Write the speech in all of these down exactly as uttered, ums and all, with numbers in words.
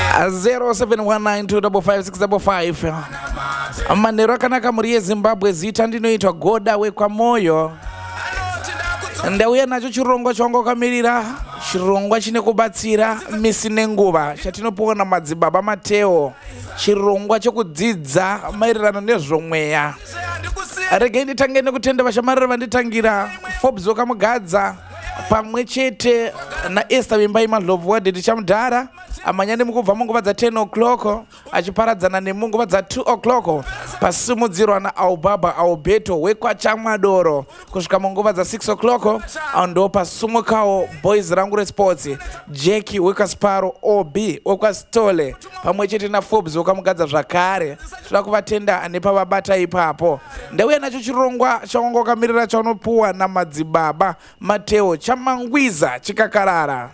zero seven one nine two five five six five five. Manero akanaka muri yeZimbabwe zita ndinoitwa Goda wekwamoyo. Ndauya nacho chirongwa chongokamirira, chirongwa chine kubatsira misi nenguva chatinopiwa Madzibaba Mateo, chirongwa chokudzidza maererano nezvomweya. Regai nditange nekutenda vashamarira vanditangira Forbes Wakamugadza pamwe chete naEsther Wimbai Madlovu wadhidi chamudhara amanyane mukubva munguva dza ten o'clock achiparadzana nemunguva dza two o'clock pasimudzirwa naAubaba Aubeto wekwachamwadoro kusvika munguva dza six o'clock ando pasumukawo Boys Rangure Sports Jackie wekwaSparo O B wekwastole pamwe chete naForbes Wakamugadza zvakare. Toda kuvatenda nepavabata ipapo. Ndauya nacho chirongwa chaongokamirira chaunopuwa naMadzibaba Mateo chamangwiza chikakarara.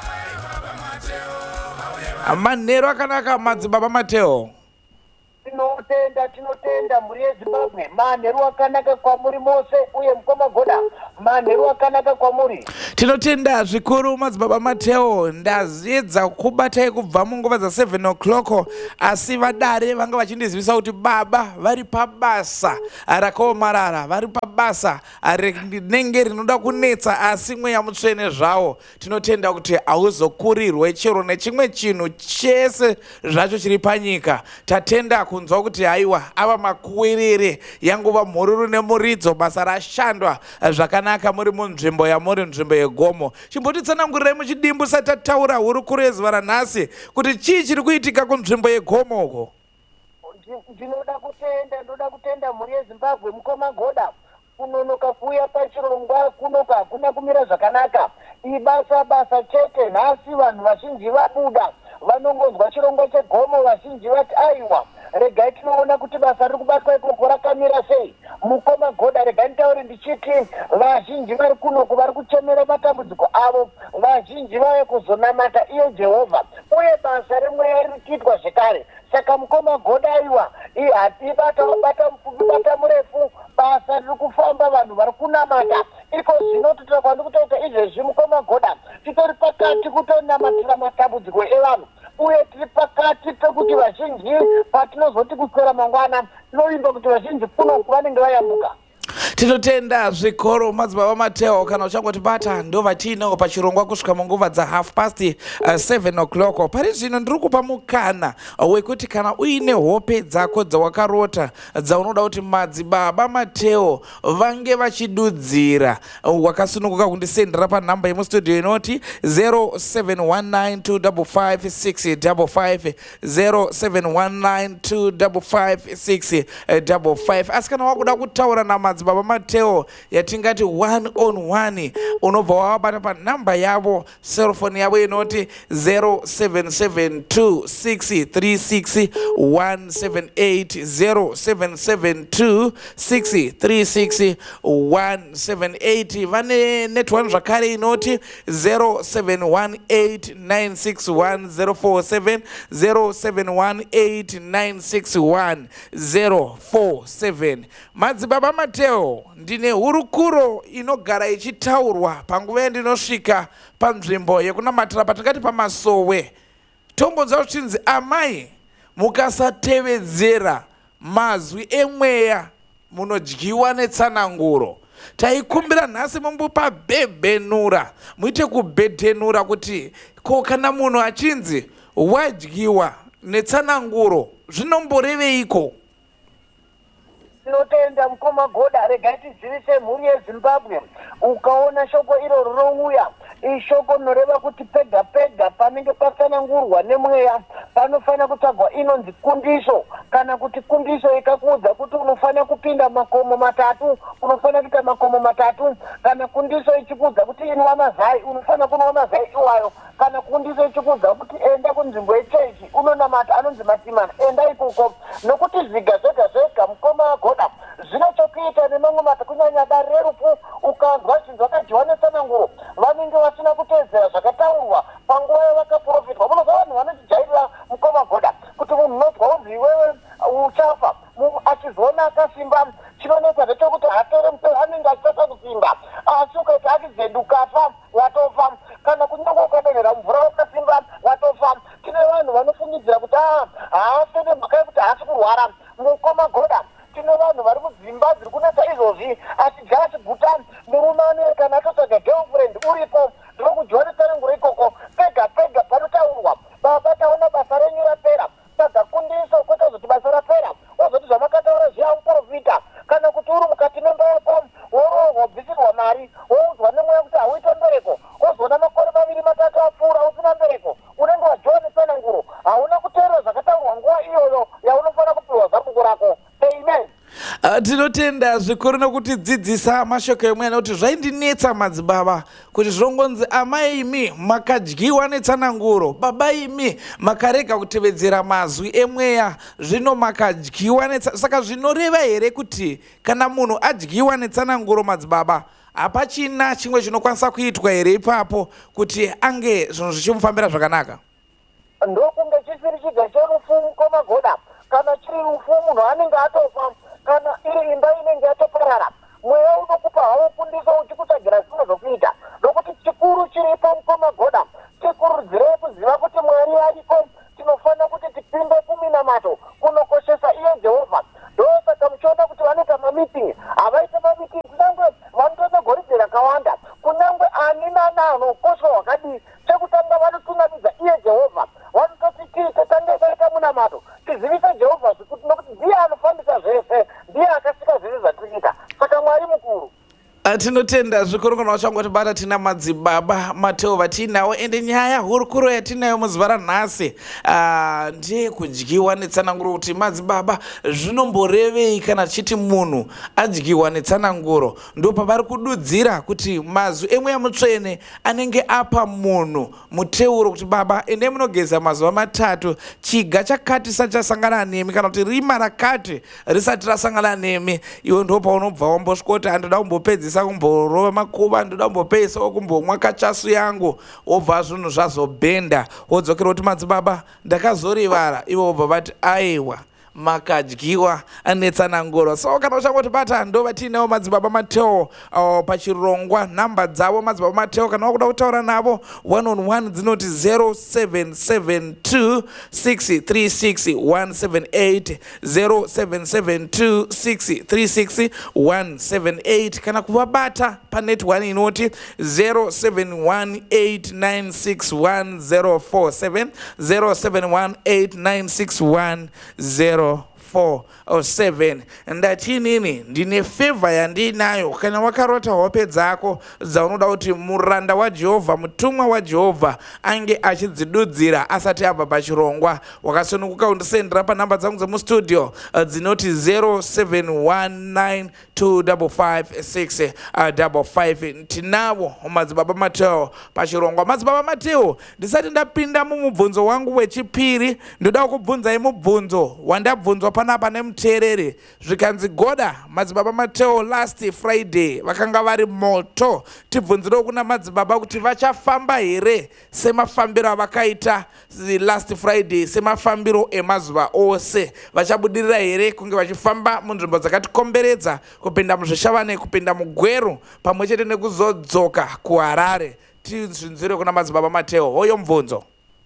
Manero akanaka Madzibaba Mateo. Tinotenda tinotenda muri yeZimbabwe manheru akanaka kwamuri mose uye mukoma Goda manheru akanaka kwamuri. Tinotenda zvikuru Madzibaba Mateo. Ndazedza kubatai kubva munguva dza seven o'clock asi vadare vanga vachindizivisa kuti baba vari pabasa rakaomarara, vari pabasa rinenge rinoda kunetsa asi mweya mutsvene zvawo. Tinotenda kuti hauzokurirwe chero nechimwe chinhu chese zvacho chiri panyika. Tatenda kunzwa kuti haiwa ava makuwerere yanguva mhururu nemuridzo basa rashandwa zvakanaka muri munzvimbo yamuri nzvimbo yegomo. Chimbotitsanangurirai muchidimbu satataura hurukuru yezuva ranhasi kuti chii chiri kuitika kunzvimbo yegomo uko. Ndinoda kutenda ndoda kutenda muri yeZimbabwe mukoma Goda kunonoka kuuya pachirongwa kunoka hakuna kumira zvakanaka. Ibasa basa chete nhasi vanhu vazhinji vabuda vanongonzwa chirongwa chegomo vazhinji vati aiwa regai tinoona kuti basa riri kubatwa ikoko rakamira sei. Mukoma Goda regai nditaure ndichiti vazhinji vari kunoko vari kuchemera matambudziko avo, vazhinji vauye kuzonamata iye Jehovha uye basa remweya riri kuitwa zvekare. Saka mukoma Goda aiwa hatibata bata mupfupi bata murefu basa riri kufamba vanhu vari kunamata. Iko zvino totokwa ndikutoita izvezvi mukoma Goda titori pakati kutonamatira matambudziko evanhu uye tiri pakati pekuti vazhinji patinozoti kuswera mangwana tinoimba kuti vazhinji kuno vanenge vayambuka. Tinotenda zvikoro Madzibaba Mateo. Kana uchangotibata ndo vatinawo pachirongwa kusvika munguva dza half past uh, seven o'clock. Pari zvino ndiri kupa mukana wekuti kana uine hope dzako dzawakarota dzaunoda kuti Madzibaba Mateo vange vachidudzira, wakasununguka kundisendera panhamba yemustudio inoti zero seven one nine two five five six five five zero seven one nine two five five six five five. Asi kana wakuda kutaura naMadzibaba Mateo yatingati one on one unobva wavabata panhamba yavo cellphone yavo inoti zero seven seven two six three six one seven eight zero seven seven two six three six one seven eight. Vane netone zvakare inoti zero seven one eight nine six one zero four seven zero seven one eight nine six one zero four seven. Madzibaba Mateo, ndine hurukuro inogara ichitaurwa panguva yandinosvika panzvimbo yekunamatira patakati pamasowe. Tombonzwa kuchinzi amai mukasatevedzera mazwi emweya munodyiwa netsananguro. Taikumbira nhasi mumbupa bhebhenura muite kubhedhenura kuti ko kana munhu achinzi wadyiwa netsananguro zvinomboreveiko. Tinotenda mukoma Goda regai tizivise mhuri yeZimbabwe ukaona shoko iro rouya ishoko rinoreva kuti pega pega panenge patsanangurwa nemweya panofanira kutsvagwa inonzi kundiso. Kana kuti kundiso ikakuudza kuti unofanira kupinda makomo matatu unofanira kuita makomo matatu. Kana kundiso ichikuudza kuti inwa mazai unofanira kunwa mazai iwayo. Kana kundiso ichikuudza kuti enda kunzvimbo yechechi unonamata anonzi matimana enda ikoko. Nokuti zviga zvega zvega mukoma Goda zvino chokuita nemamwe mata kunyanya dare rerufu ukanzwa chinhu vakadyiwa netsananguro vanenge vasina kuteedzera zvakataurwa panguva yavakaprofitwa. Munozva vanhu vanotijairira mukoma Goda kuti munhu unonzwa unzi iwewe uchafa achizoona akasimba chinonetsa zvechekuti hatore muto anenge achitasa kusimba asi ukaita achidzedu ukafa watofa kana kunyange ukadonhera mvura wakasimba watofa. Tine vanhu vanofunga Ah, tinotenda zvikuru nokutidzidzisa mashoko emwe kuti zvaindinetsa madzibaba kuti zvirongonzi amai imi makadyiwa netsananguro, baba imi makarega kutevedzera mazwi emweya, zvino makadyiwa netsa. Saka zvinoreva here kuti kana munhu adyiwa netsananguro madzibaba, hapachina chimwe chinokwanisa kuitwa here ipapo kuti ange zvinhu zvichimufambira zvakanaka? Ndokunge chisiri chiga cherufu komagoda, kana chiri rufu munhu anenge atofa, kana iri imba inenge yatoparara, mweya unokupa hawo fundiso uchikutagira zvimwe zvokuita. Nokuti chikuru chiripo mukomagoda, tikurudzirei kuziva kuti Mwari ariko, tinofanira kuti tipinde kuminamato kunokoshesa iye Jehovha. Ndosaka muchiona kuti vanoita mamitingi, havaita mamitingi kunyange vanotoita goridhe rakawanda, kunyange ani nani anokoshwa hwakadii, chekutanga vanotungamidza iye Jehovha. Vanototi tiite tange taita munamato tizivise Jehovha zvikuti nokuti ndiye anofambisa zvese, ndiye akasika zvese zvatiriita. Saka Mwari mukuru. Tinotenda zvikuru kana vachangoti bata tina madzibaba Mateo vatinawo, ende nyaya hurukuro yatinayo muzuva ranhasi ndiye kudyiwa netsananguro. Kuti madzibaba zvinomborevei kana tichiti munhu adyiwa netsananguro? Ndo pavari kududzira kuti mazwi emweya mutsvene anenge apa munhu muteuro kuti baba ende munogeza mazuva matatu, chiga chakati isati chasangana nemi, kana kuti rima rakati risati rasangana nemi, iwe ndo paunobva wambosvika handoda kumbopedzisa kumborova makuva, ndoda kumbopedzisa kumbomwa kachasu yangu, wobva zvinhu zvazobhenda, wodzokera kuti madzibaba ndakazorivara, ivo wobva vati aiwa makadyiwa netsananguro. So kana uchangoti bata ndo vatinawo madzibaba Mateo uh, pachirongwa nhamba dzavo madzibaba Mateo kana wakuda kutaura navo one on one dzinoti zero seven seven two six three six one seven eight zero seven seven two six three six one seven eight, kana kuvabata panetwork inoti zero seven one eight nine six one zero four seven zero seven one eight nine six one zero four or seven. Ndati nini ndine favor yandinayo kana wakarota hope dzako dzaunoda kuti muranda waJehovha, mutumwa waJehovha ange achidzidudzira asati abva pachirongwa, wakasununguka undisendera panhamba dzangu dzemustudio dzinoti zero seven one nine two five five six five five. Tinavo madzibaba Mateo pachirongwa. Madzibaba Mateo, ndisati ndapinda mumubvunzo wangu wechipiri, ndoda kubvunzai mubvunzo wandabvunzwa panapa nemuteereri. Zvikanzi goda madzibaba Mateo last Friday vakanga vari moto. Tibvunzirewo kuna madzibaba kuti vachafamba here semafambiro avakaita last Friday, semafambiro emazuva ose? Vachabudirira here kunge vachifamba munzvimbo dzakatikomberedza, kupinda muzvishavane, kupinda mugweru, pamwe chete nekuzodzoka kuHarare? Tizvinzire kuna madzibaba Mateo. Hoyo mubvunzo.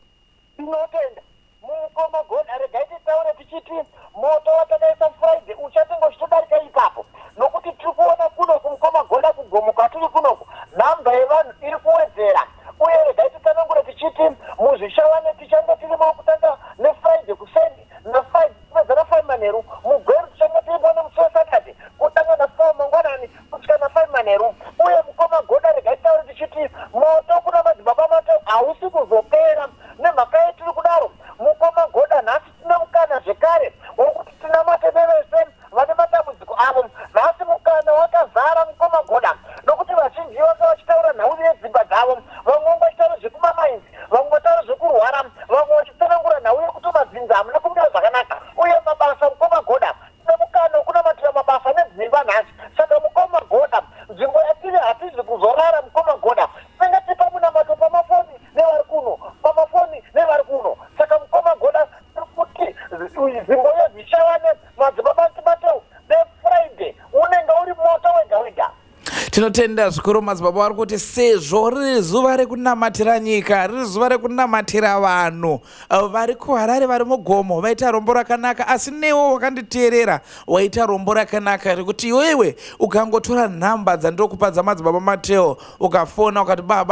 Tinotenda mukomagoda, regai titaure tichiti moto watakaisa Friday uchatenga uchitodarika ipapo, nokuti tiri kuona kuno kumukomagoda kugomuka tiri kunoku nhamba yevanhu iri kuwedzera. Uye regai titanangure tichiti muzvishavane tichange tirimo kutanga neFriday kuseni naFriday kupedzera five manheru, mugweru tichange tiripo nemusi Saturday kutanga nafour mangwanani kusvika nafive manheru. Uye mukomagoda regai titaure tichiti moto kuna madzibaba Mateo hausi kuzopera. Nemhaka yetiri kudaro mukomagoda nhasi tina mukana zvekare wokuti tinamate nevese vane matambudziko avo. Nhasi mukana wakazara mukomagoda, nokuti vazhinji vanga vachitaura nhau yedzimba dzavo, vamwe vanga vachitaura zvekumamainzi, vamwe vataura zvekurwara, vamwe vachitsanangura nhau yekuti madzinza hamuna kumira zvakanaka. Uye mabasa mukomagoda tina mukana wekunamatira mabasa nedzimba nhasi. Saka mukomagoda nzvimbo yatiri hatizi kuzorara mukomagoda, tinenge tipa munamato pamafoni nevari kuno, pamafoni nevari kuno. Saka mukomagoda tiri kuti nzvimbo yezvishavane madzibaba Mateo neFriday unenge uri moto wega wega. Tinotenda zvikuru madzibaba vari kuti sezvo riri zuva rekunamatira nyika, riri zuva rekunamatira vanhu vari kuHarare, vari mugomo, vaita rombo rakanaka. Asi newo wakanditeerera waita rombo rakanaka rekuti iwewe ukangotora nhamba dzandinokupa dzamadzibaba Mateo ukafona ukati baba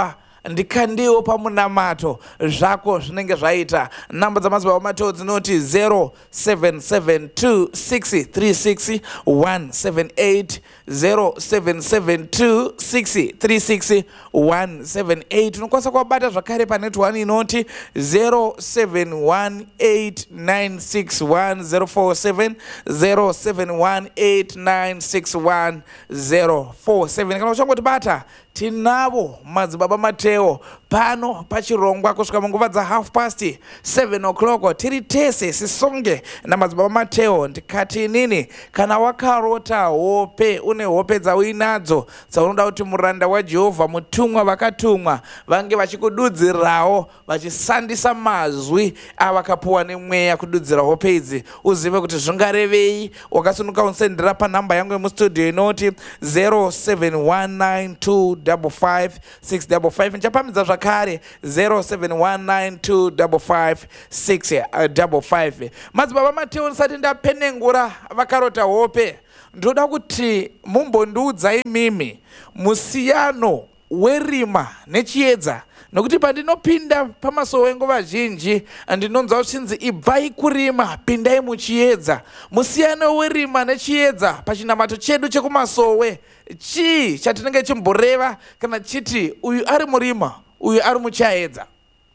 ndikandiwo pamunamato zvako zvinenge zvaita. Namba dzamadzibaba Mateo dzinoti zero seven seven two six three six one seven eight zero seven seven two six three six one seven eight. Unokwanisa kuwabata zvakare pa network inoti zero seven one eight nine six one zero four seven zero seven one eight nine six one zero four seven. Kana uchangoti bata tinavo madzibaba Mateo pano pachirongwa kusvika munguva dza half past seven o'clock tiri tese sisonge namadzibaba Mateo. Ndikati inini kana wakarota hope une hope dzauinadzo dzaunoda kuti muranda waJehovha mutumwa vakatumwa vange vachikududzirawo vachisandisa mazwi avakapuwa nemweya kududzira hope idzi, uzive kuti zvingarevei. Wakasununguka unsendera panhamba yangu yemustudio inoti zero seven one nine two five five six five five. Ndichapamidza zvakare zero seven one nine two five five six five five. Madzibaba Mateo ndisati ndapenengura vakarota hope, ndoda kuti mumbondiudzai mimi musiyano werima nechiedza, nokuti pandinopinda pamasowe nguva zhinji ndinonzwa uchinzi ibvai kurima pindai muchiedza. Musiyano werima nechiedza pachinamato chedu chekumasowe chii chatinenge chimboreva kana chiti uyu ari murima uyu ari muchaedza?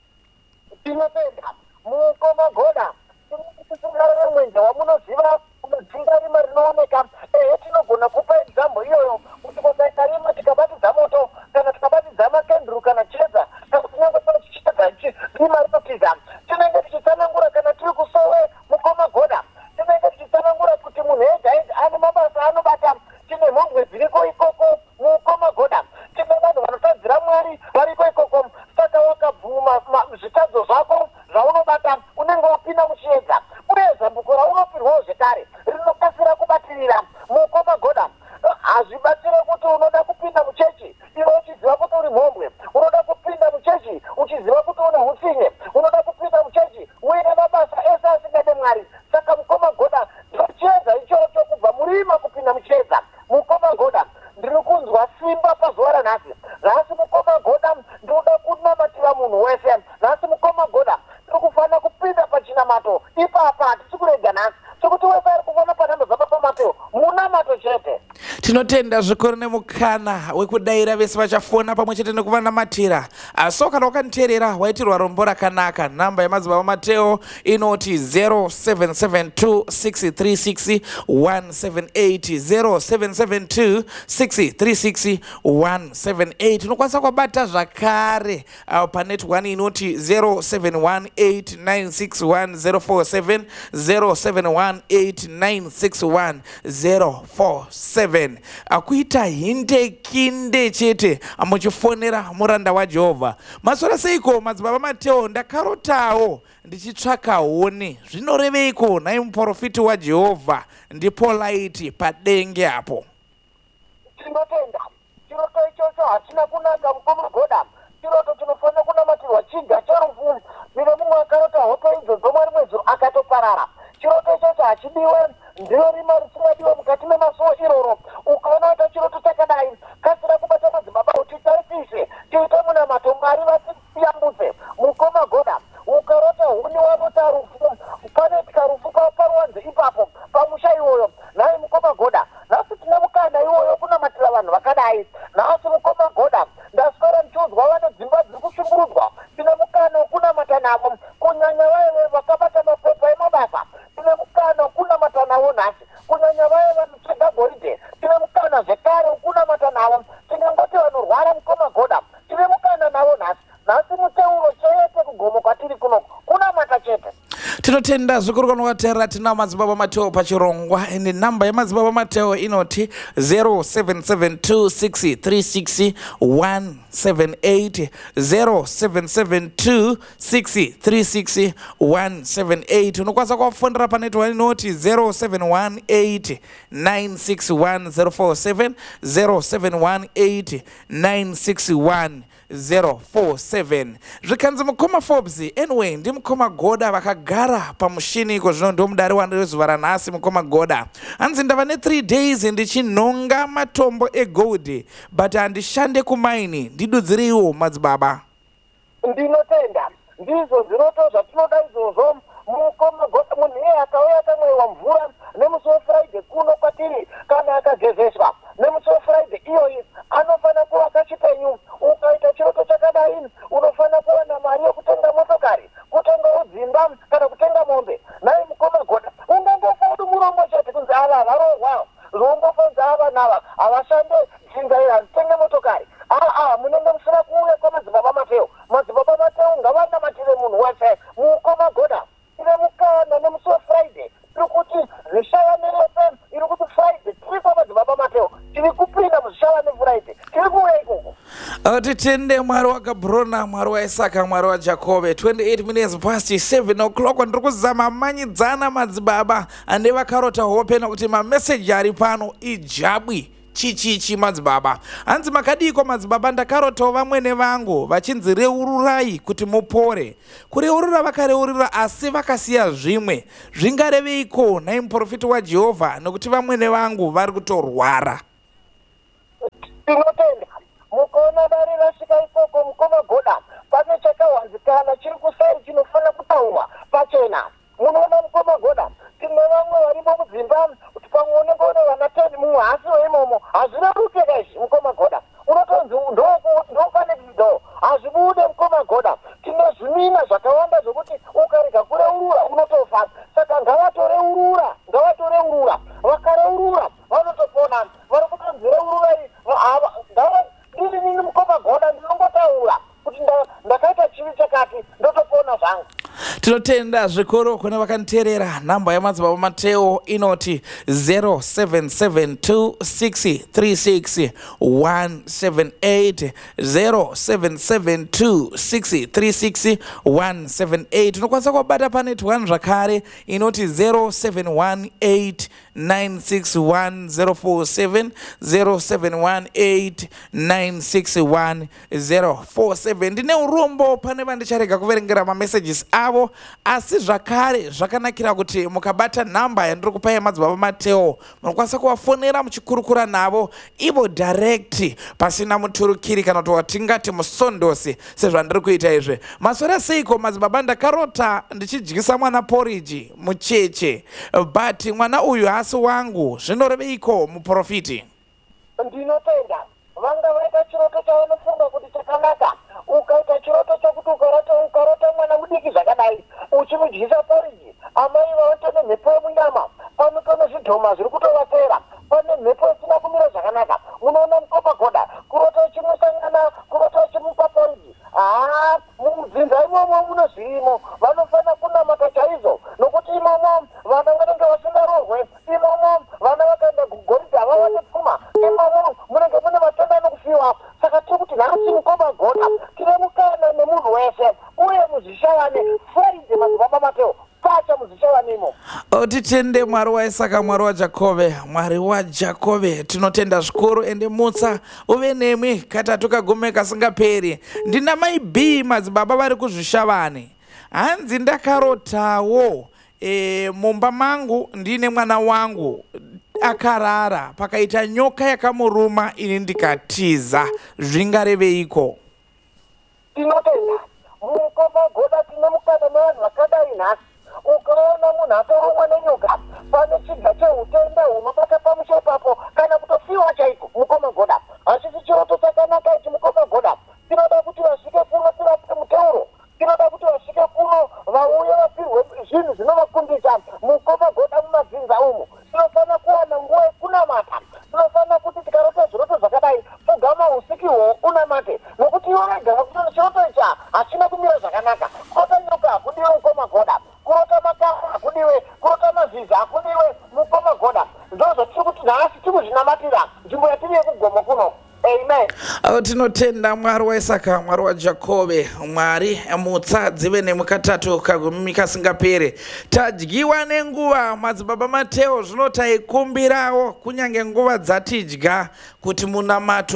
Tinopenda mukomagoda tisingarere mwenje wamunoziva unodzinga rima rinooneka. Ehe, tinogona kupa example iyoyo kuti kukaita rima tikabatidza moto kana tikabatidza makenduru kana chiedza kana kunyange pane chichiedza ichi rima rinotiza. Tinenge tichitsanangura kana tiri kusowe mukomagoda, tinenge tichitsanangura kuti munhu ega ega ane mabasa anobata. Tine mhongwe dziriko ikoko mukomagoda, tine vanhu vanotadzira Mwari variko ikoko. Saka wakabvuma zvitadzo zvako zvaunobata unenge wapinda muchiedza, uye zambuko raunopirwawo zvekare rinokasira kubatirira mukomagoda. Hazvibatsire kuti unoda kupinda muchechi iwe uchiziva kuti uri mhombwe, unoda kupinda muchechi uchiziva kuti une hutsinye, unoda kupinda muchechi uine mabasa ese asingade Mwari. Saka mukomagoda ndochiedza ichocho kubva murima kupinda muchiedza mukomagoda. Ndiri kunzwa simba pazuva ranhasi. Nhasi mukomagoda ndoda kunamatira munhu wese. Nhasi mukomagoda tiri kufanira kupinda pachinamato ipapa, hatisi kurega nhasi sekuti wese ari kufana panhamba dzababa Mateo munamato chete. Tinotenda zvikuru nemukana wekudaira vese vachafona pamwe chete nekuvanamatira. So kana wakaniteerera waitirwa rombo rakanaka. Namba yamadzibaba Mateo inoti zero seven seven two six three six one seven eight zero seven seven two six three six one seven eight. Unokwanisa kubata zvakare pa network inoti zero seven one eight nine six one zero four seven zero seven one eight nine six one zero four seven. Akuita hinde kinde chete muchifonera muranda waJehovha. Masora seiko madzibaba Mateo ndakarotawo ndichitsvaka huni zvinoreveiko nai muprofiti waJehovha ndipo laiti padenge apo? Tinotenda chiroto ichocho hatina kunaka mukomagoda. Chiroto tinofanira kunamatirwa chiga charufu. Mine mumwe akarota hope idzodzo Mwari mwezuro akatoparara. Chiroto ichocho hachidiwe, ndiro rima risingadiwe mukati memasowo iroro. Ukaona kuti chiroto chakadai kasira kubata madzibaba kuti taipise tiite munamato Mwari vatiyambutse mukomagoda. Ukarota huni wanota rufu pane tikarufu paruwanze ipapo pamusha iwoyo nai mukomagoda. Nhasi tine mukanda iwoyo kunamatira vanhu vakadai. Nhasi mukomagoda ndaswera ndichiudzwa vane dzimba dziri kushungurudzwa. Tine mukana wokunamata navo kunyanya vaive vakabata mapepa emabasa. Tine mukana wokunamata navo nhasi kunyanya vaive vanotsvaga goridhe. Tine mukana zvekare wokunamata navo. Tingangoti vanorwara mukomagoda tine mukana navo nhasi. Nhasi muteuro chete kugomo kwatiri kunoko kunamata chete. Tinotenda zvikuru kana watera tina madzibaba Mateo pachirongwa. Ende namba yamadzibaba Mateo inoti zero seven seven two six three six one seven eight zero seven seven two six three six one seven eight. Unokwanisa kuwafondera pa network inoti zero seven one eight nine six one zero four seven zero seven one eight nine six one zero four seven. Zvikanzi mukoma Forbes anyway ndi mukoma Goda vakagara pamushini iko zvino ndo mudari wandezuva ranhasi. Mukoma Goda hanzi ndava ne three days ndichinonga matombo egold but handishande kumaini, ndidudziriwo madzibaba. Ndinotenda ndizvo zvinoto zvatinoda izvozvo. Mukoma Goda munhu iye akauya akamwewa mvura nemusi weFriday kuno kwatiri kana akagezeswa nemusi weFriday iyoyi anofana kuva akachipenyu. Ukaita chiroto chakadai unofana kuwana mari yekutenga motokari, kutenga udzimba kana kutenga mombe. Naye mukoma Goda ungangofa uri murombo chete kunzi ava varohwa zvongofonza ava nava havashande jingaira handitenge motokari. Aa munenge musina kuuya kwamadzibaba Mateo. Madzibaba Mateo ngavanamatire munhu wese. Mukoma Goda ine mukana nemusi weFriday iri kuti zvishavanelepe iri kuti Friday tiri kwamadzibaba Mateo tiri kupinda muzvishavane Friday tiri kuuya ikoko. Titende Mwari waGabrona, Mwari waIsaka, Mwari waJakobe. twenty-eight minutes past seven o'clock ndiri kuzama manyidzana madzibaba ande vakarota hope nokuti mameseji ari pano ijabwi chichichi madzibaba. Hanzi makadiko madzibaba, ndakarotawo vamwene vangu vachinzi reururai kuti mupore. Kureurura vakareurura asi vakasiya zvimwe. Zvingareveiko nhai muprofita waJehovha nokuti vamwene vangu vari kutorwara. Tinotenda mukaona dare rasvika ikoko mukoma Goda pane chakawanzikana chiri kusai chinofana kutaurwa pachena. Munoona mukoma Goda tine vamwe varipo kudzimba kuti pamwe unenge une vana ten mumwe hasi weimomo hazvina kupfeka izvi mukoma Goda unotonzi ndopane dzidzo hazvibude mukoma Goda. Tine zvimina zvakawanda zvokuti ukarega kureurura unotofa. Saka ngavatoreurura ngavatoreurura vakareurura vanotopona. Vari kutonzi reururai ngava ndiri nini mukoma Goda ndinongotaura kuti ndakaita chivi chakati ndotopona zvangu. Tinotenda zvikuru kune vakaniteerera. Namba yamadzibaba Mateo inoti zero seven seven two six three six one seven eight zero seven seven two six three six one seven eight. Unokwanisa kubata pa net one zvakare inoti zero seven one eight nine six one zero four seven zero seven one eight nine six one zero four seven. Ndine urombo pane vandicharega kuverengera mamessages avo asi zvakare zvakanakira kuti mukabata namba yandiri kupa yamadzibaba Mateo munokwanisa kuvafonera muchikurukura navo ivo direct pasina muturukiri kana kuti watingati musondosi sezvandiri kuita izvi. Masora seiko madzibaba, ndakarota ndichidyisa mwana porridge mucheche but mwana uyu hasi wangu, zvinoreveiko muprofiti? Ndinotenda vanga vaita chiroto chavanofunga kuti chakanaka. Ukaita chiroto chokuti ukarota ukarota mwana mudiki zvakadai uchimudyisa porridge, amai vavatone mhepo yemunyama panotone zvidhoma zviri kutovapera, pane mhepo isina kumira zvakanaka. Munoona mukoma Goda kurota uchimusangana kurota uchimupa porridge. Haa mudzinza imomo muno zvirimo vanofana kunamata chaizvo nokuti imomo vana vanenge vasingarohwe, imomo vana vakaenda kugoridha vawane pfuma, imomo munenge mune matenda anokufiwa. Saka tiri kuti nhasi mukoma Goda tine mukana nemunhu wese uye muzvishavane Friday madzibaba Mateo pacha muzvishavane imo. Titende Mwari waIsaka, Mwari waJakobe, Mwari waJakobe. Tinotenda zvikuru ende mutsa uve nemi katatu kagome kasingaperi. Ndina mai B madzibaba vari kuzvishavane. Hanzi ndakarotawo e, mumba mangu ndine mwana wangu akarara pakaita nyoka yakamuruma ini ndikatiza, zvingareveiko? Tinotenda mukoma Goda tine mukana nevanhu vakadai nhasi. Ukaona munhu atorumwa nenyoka pane chidya cheutenda hunobata pamusoro papo kana kutofiwa chaiko mukoma Goda. Hachisi chiroto chakanaka ichi mukoma Goda. Tinoda kuti vasvike kuno tirapwe muteuro, tinoda kuti vasvike kuno vauye vapirwe zvinhu zvinovakundisa mukoma Goda mumabvinza umu. Tinofana kuwana nguva yekunamata. Tinofana kuti tikarota zviroto zvakadai pfugama usikiwo unamate nokuti iwo vega vakutoti chiroto icha hachina kumira zvakanaka. Kurota nyoka hakudiwe mukoma Goda, kurota makara hakudiwe, kurota mazviza hakudiwe mukoma Goda. Ndozvo tiri kuti nhasi timuzvinamatira nzvimbo yatiri yekugomo kuno. Amen. Tinotenda Mwari waIsaka, Mwari waJakobe, Mwari mutsa dzive nemukatatu kagumi kasingaperi. Tadyiwa nenguva madzibaba Mateo, zvino taikumbirawo kunyange nguva dzatidya kuti munamato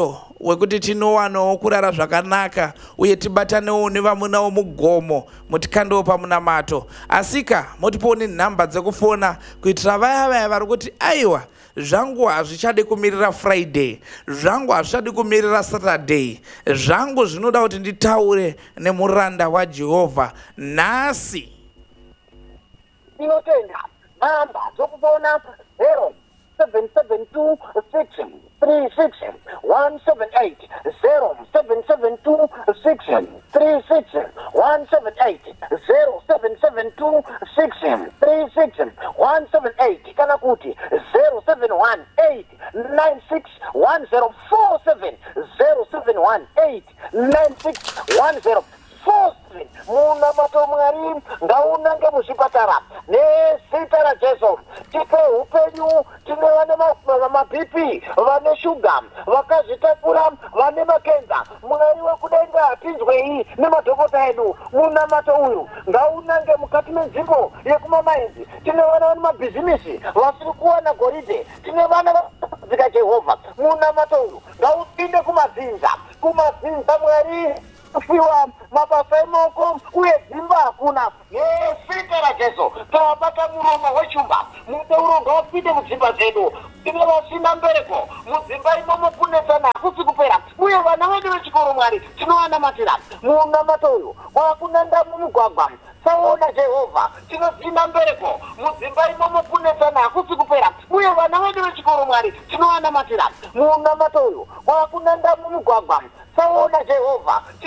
wekuti tinowanawo kurara zvakanaka uye tibatanewo nevamuna womugomo mutikandewo pamunamato. Asika motipowo nenhamba dzekufona kuitira vaya vaya vari kuti aiwa zvangu hazvichadi kumirira Friday, zvangu hazvichadi kumirira Saturday, zvangu zvinoda kuti nditaure nemuranda waJehovha nhasi. Tinotenda namba dzokufona zero seven seven two six three six one seven eight zero seven seven two six three six one seven eight zero seven seven two six three six one seven eight kana kuti zero seven one eight nine six one zero four seven zero seven one eight nine six one zero four seven. Muna mato mwari ngaunange muzvipatara nezita raJesu. Tipe upenyu tine vane maBP, vane shuga, vakazvitakura, vane makenza. Mwari wekudenga tinzwe iyi nemadhokota edu. Muna mato uyu ngaunange mukati menzvimbo yekumamainzi. Tine vana vane mabhizinisi vasiri kuwana goridhe. Tine vana vakadzika Jehovha. Muna mato uyu ngaupinde kumadzinza. Kumadzinza mwari kufiwa mabasa emoko uye dzimba hakuna. Nezita raJesu tabata muromo wechumba muteuro ngaupinde mudzimba dzedu. Tine vasina mbereko mudzimba imomo kunetsana hakusi kupera uye vana vedu vechikoro mwari tinovanamatira. Munamato uyu wakunanda mumugwagwa saona Jehovha tinozina mbereko mudzimba imomo kunetsana hakusi kupera uye vana vedu vechikoro mwari tinovanamatira. Munamato uyu wakunanda mumugwagwa saona Jehovha